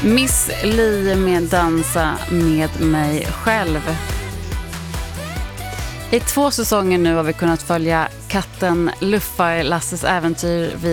Miss Li med Dansa med mig själv. I 2 säsonger nu har vi kunnat följa katten Luffar Lasses äventyr via